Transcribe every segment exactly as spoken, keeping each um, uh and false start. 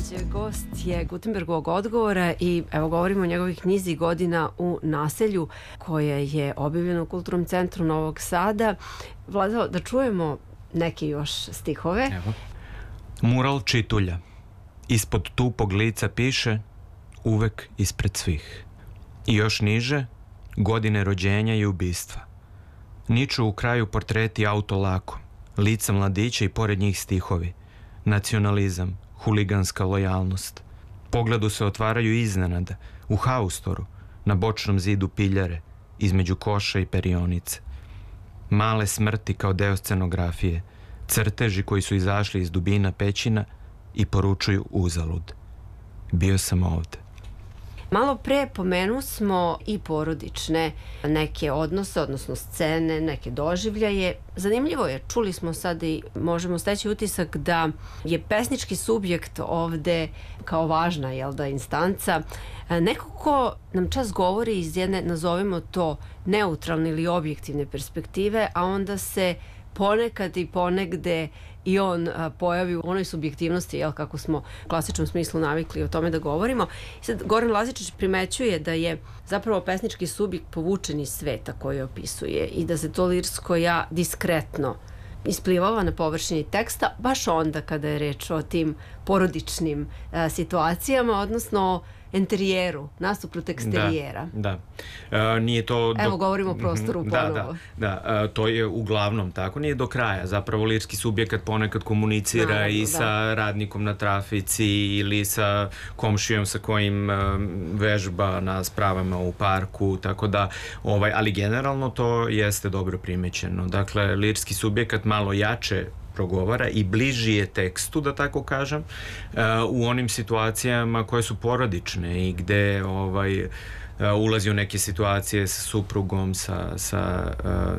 Gost je Gutenbergovog odgovora i evo govorimo o njegovih knjizi Godina u naselju koja je objavljena u Kulturnom centru Novog Sada. Vlado, da čujemo neke još stihove. Evo. Mural čitulja. Ispod tupog lica piše uvek ispred svih. I još niže godine rođenja i ubistva. Niču u kraju portreti auto lako, lica mladića i pored njih stihovi. Nacionalizam, huliganska lojalnost. Pogledu se otvaraju iznenada, u haustoru, na bočnom zidu piljare, između koša i perionice. Male smrti kao deo scenografije, crteži koji su izašli iz dubina pećina i poručuju uzalud. Bio sam ovde. Malo pre pomenu smo i porodične neke odnose, odnosno scene, neke doživljaje. Zanimljivo je, čuli smo sad i možemo steći utisak da je pesnički subjekt ovde kao važna, jel da, instanca. Neko ko nam čas govori iz jedne, nazovimo to, neutralne ili objektivne perspektive, a onda se ponekad i ponegde i on a, pojavi u onoj subjektivnosti, jel, kako smo u klasičnom smislu navikli o tome da govorimo. I sad Goran Lazičić primećuje da je zapravo pesnički subjekt povučen iz sveta koji opisuje i da se to lirsko ja diskretno isplivava na površini teksta, baš onda kada je reč o tim porodičnim a, situacijama, odnosno enterijeru, nasuprot eksterijera. Da, da. E, nije to... Evo, do... govorimo o prostoru da, ponovo. Da, da. E, to je uglavnom tako, nije do kraja. Zapravo lirski subjekat ponekad komunicira Naravno, i sa da. radnikom na trafici ili sa komšijom sa kojim um, vežba na spravama u parku, tako da, ovaj, ali generalno to jeste dobro primećeno. Dakle, lirski subjekat malo jače progovara i bliži je tekstu, da tako kažem, u onim situacijama koje su porodične i gde ovaj, ulazi u neke situacije sa suprugom, sa, sa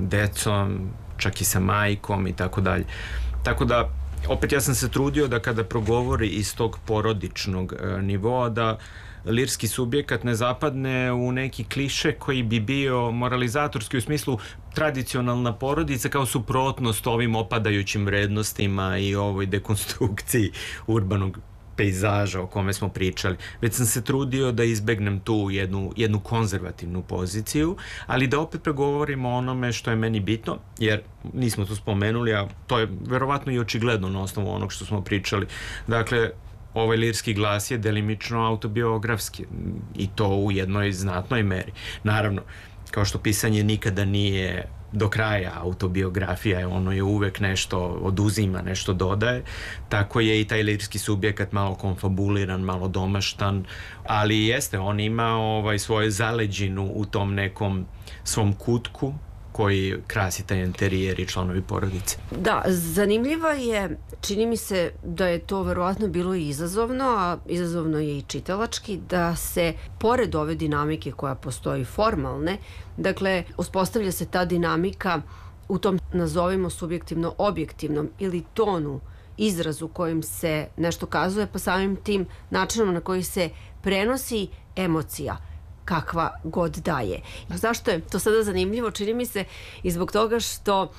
decom, čak i sa majkom i tako dalje. Tako da, opet ja sam se trudio da kada progovori iz tog porodičnog nivoa, da lirski subjekat ne zapadne u neki kliše koji bi bio moralizatorski u smislu tradicionalna porodica kao suprotnost ovim opadajućim vrednostima i ovoj dekonstrukciji urbanog pejzaža o kome smo pričali. Već sam se trudio da izbegnem tu jednu, jednu konzervativnu poziciju, ali da opet pregovorimo o onome što je meni bitno, jer nismo to spomenuli, a to je verovatno i očigledno na osnovu onog što smo pričali. Dakle, ovaj lirski glas je delimično autobiografski i to u jednoj znatnoj meri. Naravno, kao što pisanje nikada nije do kraja autobiografija, ono je uvek nešto oduzima, nešto dodaje, tako je i taj lirski subjekat malo konfabuliran, malo domaštan, ali jeste, on ima ovaj, svoju zaleđinu u tom nekom svom kutku koji krasi taj enterijer i članovi porodice. Da, zanimljivo je, čini mi se da je to verovatno bilo i izazovno, a izazovno je i čitalački, da se pored ove dinamike koja postoji formalne, dakle, uspostavlja se ta dinamika u tom, nazovimo, subjektivno objektivnom ili tonu, izrazu kojim se nešto kazuje, pa samim tim načinom na koji se prenosi emocija, kakva god daje. Zašto je to sada zanimljivo? Čini mi se i zbog toga što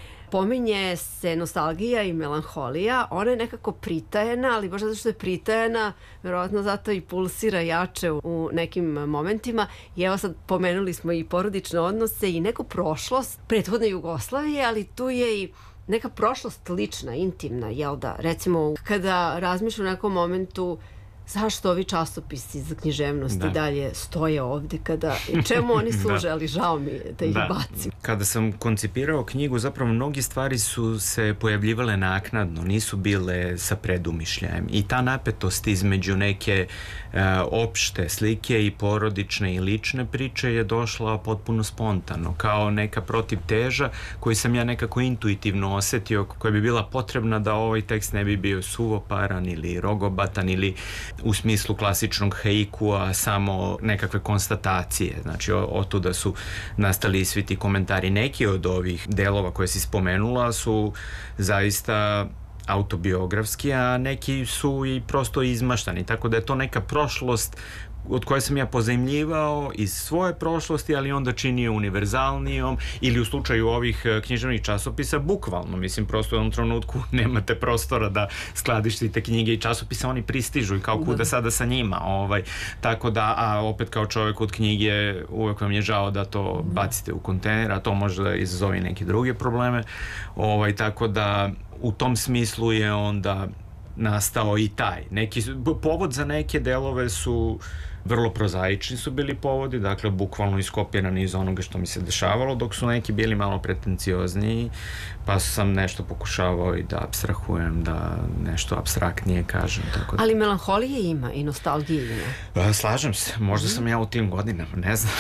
pominje se nostalgija i melanholija, ona je nekako pritajena, ali baš zato što je pritajena, verovatno zato i pulsira jače u nekim momentima. I evo sad pomenuli smo i porodične odnose i neku prošlost prethodne Jugoslavije, ali tu je i neka prošlost lična, intimna, jel da? Recimo, kada razmišljam u nekom momentu zašto ovi časopisi za književnost i dalje stoje ovde, kada, čemu oni služe, da. Ali žao mi je da ih da. bacim. Kada sam koncipirao knjigu, zapravo mnogi stvari su se pojavljivale naknadno, nisu bile sa predumišljajem i ta napetost između neke uh, opšte slike i porodične i lične priče je došla potpuno spontano, kao neka protivteža koju sam ja nekako intuitivno osetio, koja bi bila potrebna da ovaj tekst ne bi bio suvoparan ili rogobatan ili u smislu klasičnog haikua samo nekakve konstatacije. Znači, otuda su nastali svi ti komentari. Neki od ovih delova koje si spomenula su zaista autobiografski, a neki su i prosto izmaštani, tako da je to neka prošlost od koje sam ja pozajmljivao iz svoje prošlosti, ali onda činio univerzalnijom, ili u slučaju ovih književnih časopisa bukvalno, mislim, prosto u jednom trenutku nemate prostora da skladištite knjige i časopise, oni pristižu i kao kuda sada sa njima, ovaj, tako da, a opet kao čovjek od knjige uvek vam je žao da to bacite u kontejner, a to može da izazove neke druge probleme, ovaj, tako da u tom smislu je onda nastao i taj. Neki, povod za neke delove su vrlo prozaični su bili povodi, dakle bukvalno iskopirani iz onoga što mi se dešavalo, dok su neki bili malo pretenciozniji, pa sam nešto pokušavao i da apstrahujem, da nešto apstraktnije kažem. Tako da. Ali melanholije ima i nostalgije ima. Slažem se, možda sam ja u tim godinama, ne znam.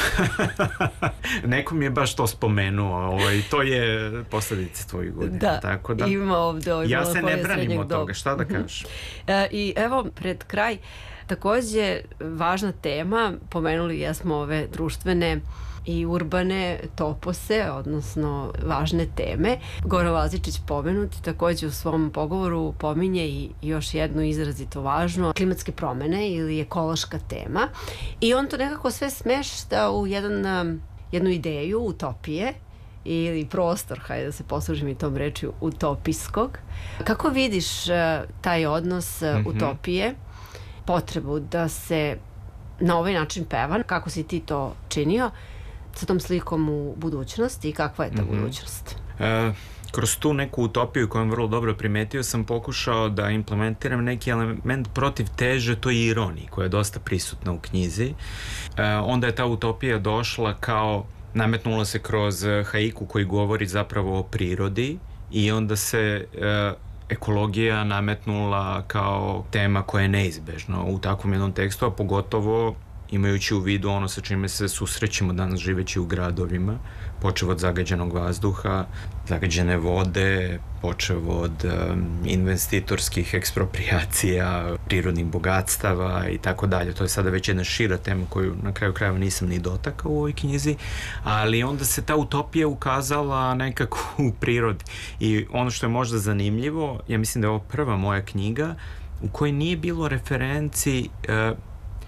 Neko mi je baš to spomenuo, ovaj, to je posledice tvojih godina. Da, tako da ima ovde ovaj ja se ne branim srednjeg od toga, doba. šta da kažem. E, I evo, pred kraj, takođe važna tema, pomenuli jesmo ove društvene i urbane topose, odnosno važne teme. Goran Lazičić pomenuti takođe u svom pogovoru pominje i još jednu izrazito važnu, klimatske promene ili ekološka tema. I on to nekako sve smešta u jedan, jednu ideju utopije ili prostor, hajde da se poslužim i tom rečju, utopijskog. Kako vidiš taj odnos mm-hmm. utopije, potrebu da se na ovaj način peva, kako si ti to činio, sa tom slikom u budućnosti i kakva je ta mm-hmm. budućnost? E, kroz tu neku utopiju koju vrlo dobro primetio sam pokušao da implementiram neki element protiv teže toj ironiji koja je dosta prisutna u knjizi. E, onda je ta utopija došla kao, nametnula se kroz haiku koji govori zapravo o prirodi i onda se e, ekologija nametnula kao tema koja je neizbežna u takvom jednom tekstu, a pogotovo imajući u vidu ono sa čime se susrećemo danas živeći u gradovima, počev od zagađenog vazduha, zagađene vode, počev od um, investitorskih eksproprijacija, prirodnih bogatstava i tako dalje. To je sada već jedna šira tema koju na kraju krajeva nisam ni dotakao u ovoj knjizi, ali onda se ta utopija ukazala nekako u prirodi. I ono što je možda zanimljivo, ja mislim da je ovo prva moja knjiga u kojoj nije bilo referenci uh,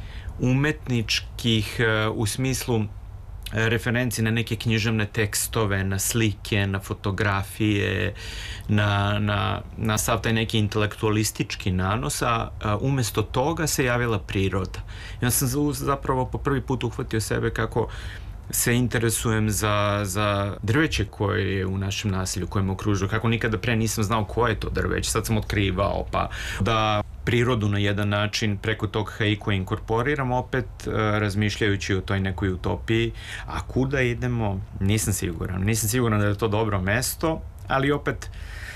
umetničkih uh, u smislu referenci na neke književne tekstove, na slike, na fotografije, na, na, na sav taj neki intelektualistički nanos, a umesto toga se javila priroda. Ja sam zapravo po prvi put uhvatio sebe kako se interesujem za, za drveće koje je u našem naselju, koje me okružuje, kako nikada pre nisam znao koje je to drveće, sad sam otkrivao, pa da prirodu na jedan način preko tog haiku inkorporiram, opet uh, razmišljajući o toj nekoj utopiji, a kuda idemo, nisam siguran, nisam siguran da je to dobro mesto, ali opet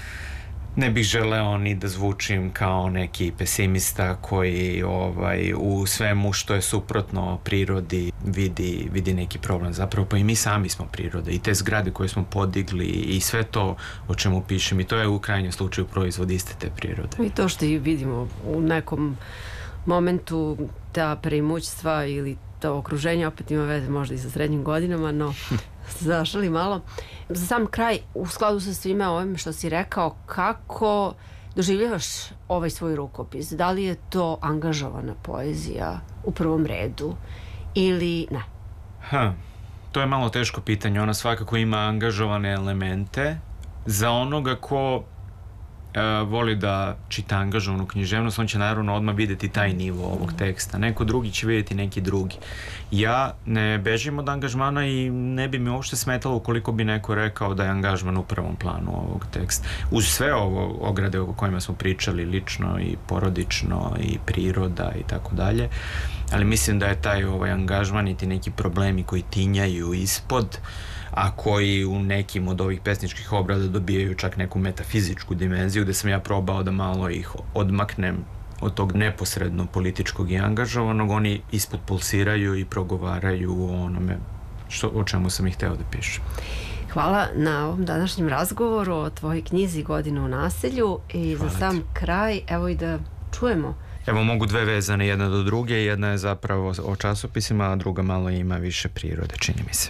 ne bih želeo ni da zvučim kao neki pesimista koji ovaj, u svemu što je suprotno prirodi vidi, vidi neki problem. Zapravo pa i mi sami smo priroda i te zgrade koje smo podigli i sve to o čemu pišem i to je u krajnjem slučaju proizvod iste te prirode. I to što i vidimo u nekom momentu ta preimućstva ili to okruženje opet ima veze možda i sa srednjim godinama, no zašali malo. Za sam kraj, u skladu sa svime ovim što si rekao, kako doživljavaš ovaj svoj rukopis? Da li je to angažovana poezija u prvom redu ili ne? Ha, to je malo teško pitanje. Ona svakako ima angažovane elemente. Za onoga ko Uh, voli da čita angažovanu književnost, on će naravno odmah vidjeti taj nivo ovog teksta. Neko drugi će vidjeti neki drugi. Ja ne bežim od angažmana i ne bi mi uopšte smetalo ukoliko bi neko rekao da je angažman u prvom planu ovog teksta. Uz sve ovo ograde o kojima smo pričali, lično i porodično i priroda i tako dalje, ali mislim da je taj ovaj angažman i ti neki problemi koji tinjaju ispod, a koji u nekim od ovih pesničkih obrada dobijaju čak neku metafizičku dimenziju, gde sam ja probao da malo ih odmaknem od tog neposredno političkog i angažovanog, oni ispod pulsiraju i progovaraju o onome što, o čemu sam ih hteo da pišem. Hvala na ovom današnjem razgovoru o tvojoj knjizi Godina u naselju i Hvala za sam ti. Kraj, evo i da čujemo. Evo mogu dve vezane jedna do druge, jedna je zapravo o časopisima, a druga malo ima više prirode, čini mi se.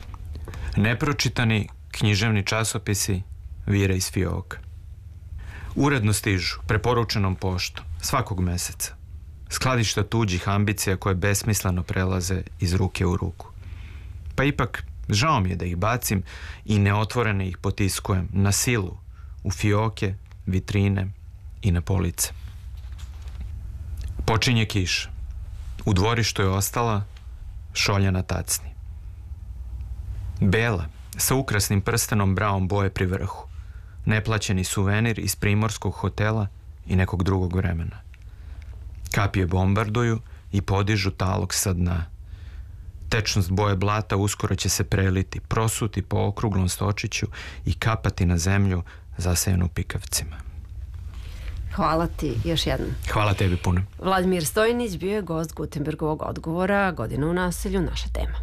Nepročitani književni časopisi vire iz fioka. Uredno stižu, preporučenom poštom, svakog meseca. Skladišta tuđih ambicija koje besmisleno prelaze iz ruke u ruku. Pa ipak, žao mi je da ih bacim i neotvorene ih potiskujem na silu, u fioke, vitrine i na police. Počinje kiša. U dvorištu je ostala šolja na tacni. Bela, sa ukrasnim prstenom braom boje pri vrhu. Neplaćeni suvenir iz primorskog hotela i nekog drugog vremena. Kapije bombarduju i podižu talog sa dna. Tečnost boje blata uskoro će se preliti, prosuti po okruglom stočiću i kapati na zemlju zasejanu pikavcima. Hvala ti još jednom. Hvala tebi puno. Vladimir Stojnić bio je gost Gutenbergovog odgovora, Godina u naselju, naša tema.